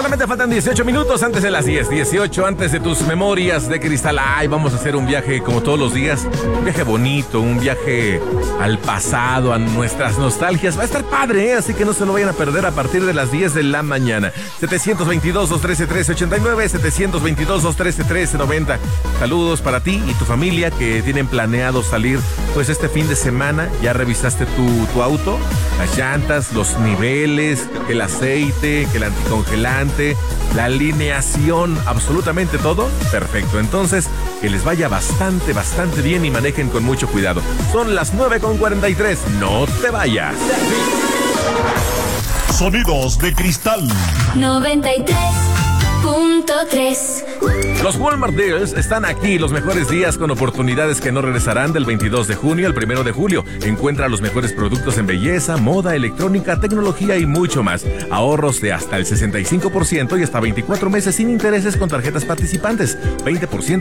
Solamente faltan 18 minutos antes de las 10, 18 antes de tus memorias de cristal. Ay, vamos a hacer un viaje como todos los días, un viaje bonito, un viaje al pasado, a nuestras nostalgias. Va a estar padre, ¿eh? Así que no se lo vayan a perder a partir de las 10 de la mañana. 722-213-1389, 722-213-1390. Saludos para ti y tu familia que tienen planeado salir pues este fin de semana. ¿Ya revisaste tu auto? Las llantas, los niveles, el aceite, que el anticongelante, la alineación, absolutamente todo. Perfecto, entonces que les vaya bastante bien y manejen con mucho cuidado. Son las 9:43, no te vayas. Sonidos de cristal 93.3. Los Walmart Deals están aquí, los mejores días con oportunidades que no regresarán del 22 de junio al 1 de julio. Encuentra los mejores productos en belleza, moda, electrónica, tecnología y mucho más. Ahorros de hasta el 65% y hasta 24 meses sin intereses con tarjetas participantes. 20%